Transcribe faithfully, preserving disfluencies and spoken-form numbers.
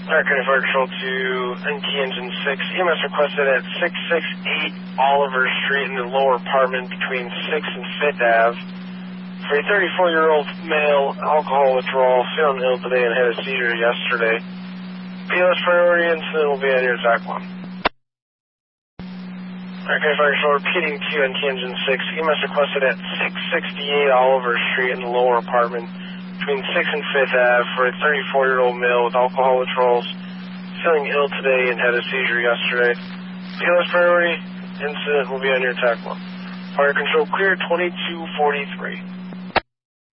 American Fire Control to N T Engine six. E M S requested at six sixty-eight Oliver Street in the lower apartment between sixth and fifth Avenue. For a thirty-four-year-old male, alcohol withdrawal, feeling ill today and had a seizure yesterday. P O S priority incident will be on your attack one. American Fire Control repeating to N T Engine six. E M S requested at six sixty-eight Oliver Street in the lower apartment between sixth and fifth Avenue for a thirty-four-year-old male with alcohol withdrawals, feeling ill today and had a seizure yesterday. P O S priority incident will be on your attack one. Fire Control clear twenty-two forty-three.